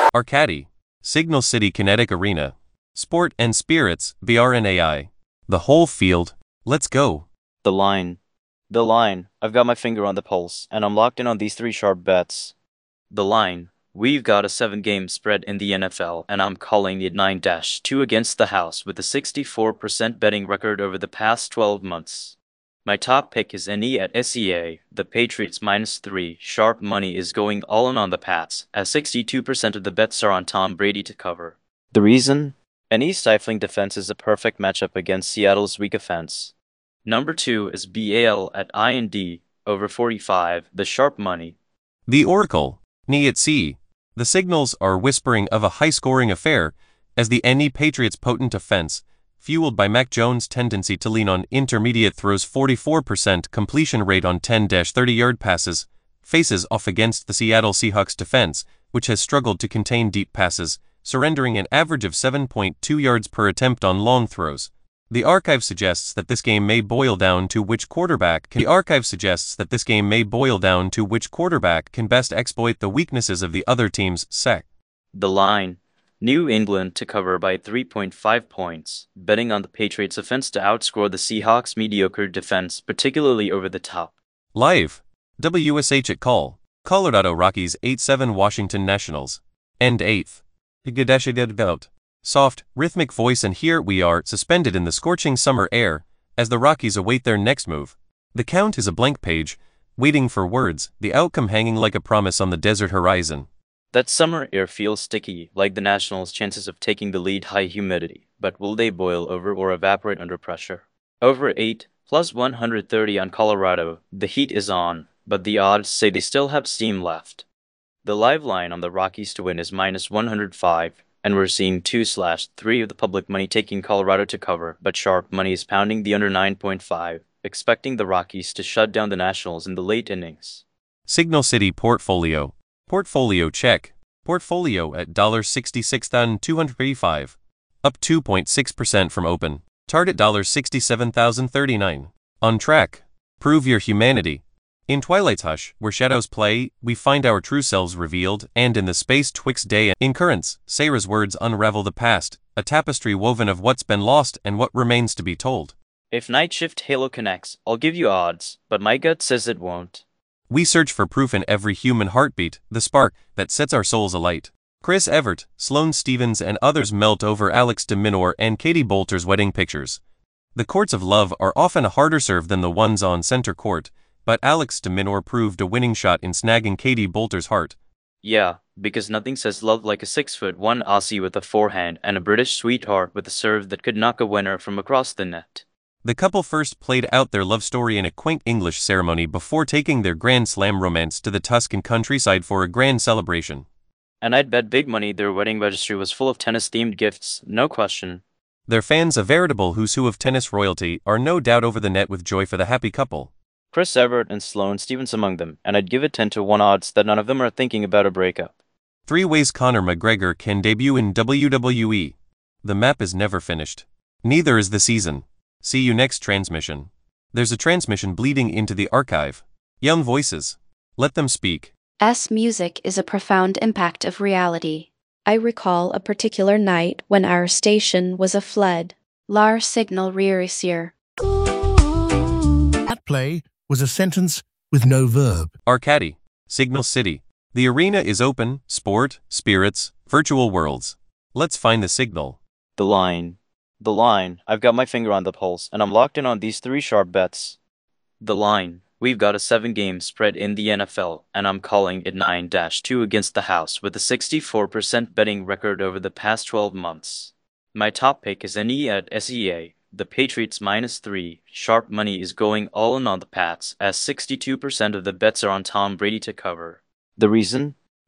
Arcady, Signal City Kinetic Arena, Sport and Spirits, BRNAI. The whole field, let's go. The line. The line. I've got my finger on the pulse, and I'm locked in on these three sharp bets. The line. We've got a 7-game spread in the NFL, and I'm calling it 9-2 against the house with a 64% betting record over the past 12 months. My top pick is NE at SEA. The Patriots -3 sharp money is going all in on the Pats, as 62% of the bets are on Tom Brady to cover. The reason? NE's stifling defense is a perfect matchup against Seattle's weak offense. Number 2 is BAL at IND, over 45, the sharp money. The Oracle, NE at C. The signals are whispering of a high-scoring affair, as the NE Patriots' potent offense, fueled by Mac Jones' tendency to lean on intermediate throws, 44% completion rate on 10-30-yard passes, faces off against the Seattle Seahawks defense, which has struggled to contain deep passes, surrendering an average of 7.2 yards per attempt on long throws. The archive suggests that this game may boil down to which quarterback can best exploit the weaknesses of the other team's sec. The line. New England to cover by 3.5 points, betting on the Patriots' offense to outscore the Seahawks' mediocre defense, particularly over the top. Live. WSH at call. Colorado Rockies 8-7 Washington Nationals. End 8th. Soft, rhythmic voice, and here we are, suspended in the scorching summer air, as the Rockies await their next move. The count is a blank page, waiting for words, the outcome hanging like a promise on the desert horizon. That summer air feels sticky, like the Nationals' chances of taking the lead. High humidity, but will they boil over or evaporate under pressure? Over 8, plus 130 on Colorado. The heat is on, but the odds say they still have steam left. The live line on the Rockies to win is -105. And we're seeing 2/3 of the public money taking Colorado to cover, but sharp money is pounding the under 9.5, expecting the Rockies to shut down the Nationals in the late innings. Signal City Portfolio. Portfolio check. Portfolio at $66,285. Up 2.6% from open. Target $67,039. On track. Prove your humanity. In Twilight's hush, where shadows play, we find our true selves revealed, and in the space twixt day and currents, Sarah's words unravel the past, a tapestry woven of what's been lost and what remains to be told. If Night Shift Halo connects, I'll give you odds, but my gut says it won't. We search for proof in every human heartbeat, the spark that sets our souls alight. Chris Evert, Sloane Stevens, and others melt over Alex de Minaur and Katie Bolter's wedding pictures. The courts of love are often a harder serve than the ones on center court, but Alex de Minaur proved a winning shot in snagging Katie Bolter's heart. Yeah, because nothing says love like a 6'1" Aussie with a forehand and a British sweetheart with a serve that could knock a winner from across the net. The couple first played out their love story in a quaint English ceremony before taking their Grand Slam romance to the Tuscan countryside for a grand celebration. And I'd bet big money their wedding registry was full of tennis-themed gifts, no question. Their fans, a veritable who's who of tennis royalty, are no doubt over the net with joy for the happy couple. Chris Evert and Sloane Stevens among them, and I'd give it 10-1 odds that none of them are thinking about a breakup. 3 ways Conor McGregor can debut in WWE. The map is never finished. Neither is the season. See you next transmission. There's a transmission bleeding into the archive. Young voices. Let them speak. Music is a profound impact of reality. I recall a particular night when our station was a flood. Lar signal reirisier. That play was a sentence with no verb. Arcady, Signal City. The arena is open, sport, spirits, virtual worlds. Let's find the signal. The line. The line. I've got my finger on the pulse, and I'm locked in on these 3 sharp bets. The line. We've got a 7-game spread in the NFL, and I'm calling it 9-2 against the house with a 64% betting record over the past 12 months. My top pick is NE at SEA. The Patriots -3 sharp money is going all in on the Pats, as 62% of the bets are on Tom Brady to cover. The reason?